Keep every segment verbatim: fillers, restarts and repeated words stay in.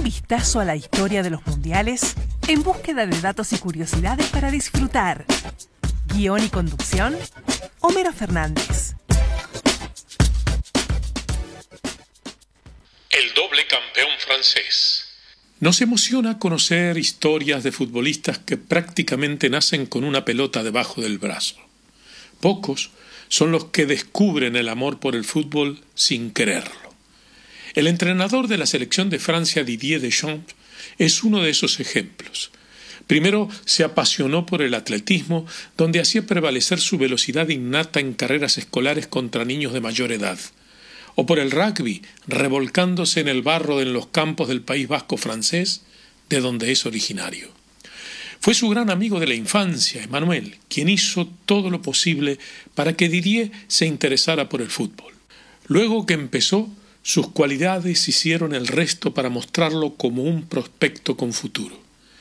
vistazo a la historia de los mundiales en búsqueda de datos y curiosidades para disfrutar. Guión y conducción, Homero Fernández. El doble campeón francés. Nos emociona conocer historias de futbolistas que prácticamente nacen con una pelota debajo del brazo. Pocos son los que descubren el amor por el fútbol sin quererlo. El entrenador de la selección de Francia, Didier Deschamps, es uno de esos ejemplos. Primero se apasionó por el atletismo, donde hacía prevalecer su velocidad innata en carreras escolares contra niños de mayor edad. O por el rugby, revolcándose en el barro en los campos del País Vasco francés, de donde es originario. Fue su gran amigo de la infancia, Emmanuel, quien hizo todo lo posible para que Didier se interesara por el fútbol. Luego que empezó, sus cualidades hicieron el resto para mostrarlo como un prospecto con futuro.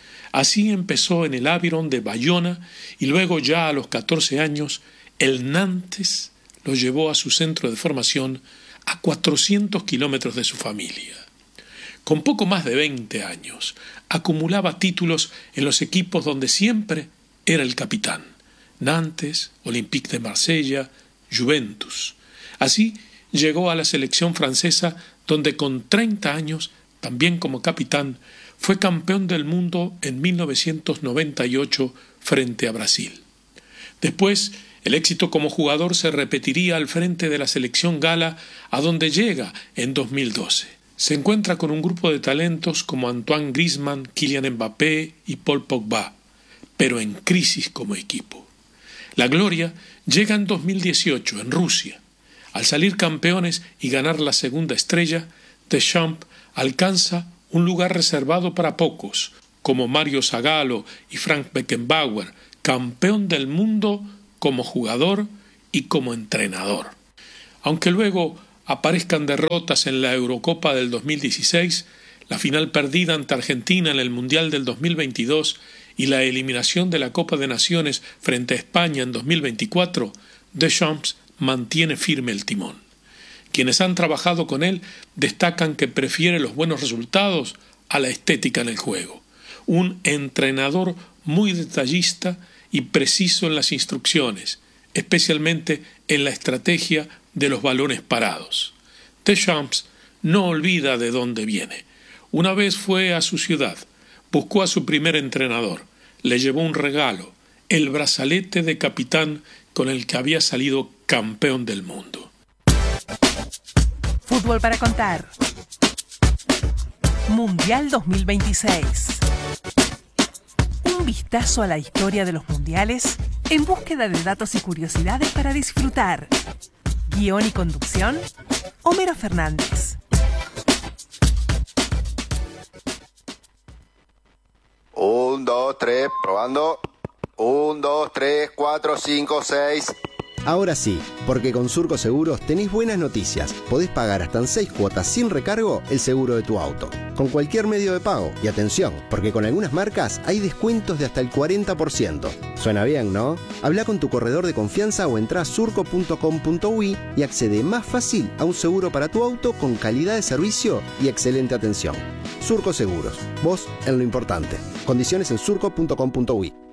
Así empezó en el Aviron de Bayona y luego ya a los catorce años, el Nantes lo llevó a su centro de formación a cuatrocientos kilómetros de su familia. Con poco más de veinte años, acumulaba títulos en los equipos donde siempre era el capitán: Nantes, Olympique de Marsella, Juventus. Así llegó a la selección francesa, donde con treinta años, también como capitán, fue campeón del mundo en mil novecientos noventa y ocho frente a Brasil. Después, el éxito como jugador se repetiría al frente de la selección gala, a donde llega en dos mil doce. Se encuentra con un grupo de talentos como Antoine Griezmann, Kylian Mbappé y Paul Pogba, pero en crisis como equipo. La gloria llega en dos mil dieciocho, en Rusia. Al salir campeones y ganar la segunda estrella, Deschamps alcanza un lugar reservado para pocos, como Mario Zagallo y Frank Beckenbauer, campeón del mundo como jugador y como entrenador. Aunque luego aparezcan derrotas en la Eurocopa del dos mil dieciséis, la final perdida ante Argentina en el Mundial del dos mil veintidós y la eliminación de la Copa de Naciones frente a España en dos mil veinticuatro, Deschamps mantiene firme el timón. Quienes han trabajado con él destacan que prefiere los buenos resultados a la estética en el juego. Un entrenador muy detallista y preciso en las instrucciones, especialmente en la estrategia de los balones parados. Deschamps no olvida de dónde viene. Una vez fue a su ciudad, buscó a su primer entrenador, le llevó un regalo, el brazalete de capitán con el que había salido campeón del mundo. Fútbol para contar. Mundial dos mil veintiséis. Un vistazo a la historia de los mundiales en búsqueda de datos y curiosidades para disfrutar. Guión y conducción, Homero Fernández. Un, dos, tres, probando. Un, dos, tres, cuatro, cinco, seis. Ahora sí, porque con Surco Seguros tenés buenas noticias. Podés pagar hasta en seis cuotas sin recargo el seguro de tu auto, con cualquier medio de pago. Y atención, porque con algunas marcas hay descuentos de hasta el cuarenta por ciento. Suena bien, ¿no? Habla con tu corredor de confianza o entrá a surco punto com punto uy y accede más fácil a un seguro para tu auto con calidad de servicio y excelente atención. Surco Seguros, vos en lo importante. Condiciones en surco punto com punto uy.